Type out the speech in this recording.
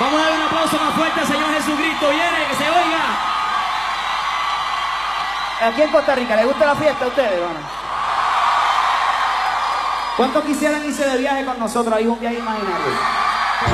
Vamos a dar un aplauso más fuerte al Señor Jesucristo. Viene, que se oiga. Aquí en Costa Rica, ¿les gusta la fiesta a ustedes, hermano? ¿Cuántos quisieran irse de viaje con nosotros? Ahí un viaje imaginario.